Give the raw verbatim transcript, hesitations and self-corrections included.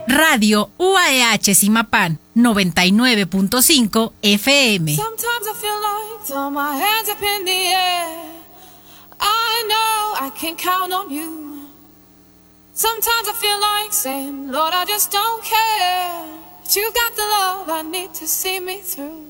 Radio U A E H Zimapán, noventa y nueve punto cinco F M. Sometimes I feel like throw my hands up in the air. I know I can count on you. Sometimes I feel like saying, Lord, I just don't care. But you got the love I need to see me through.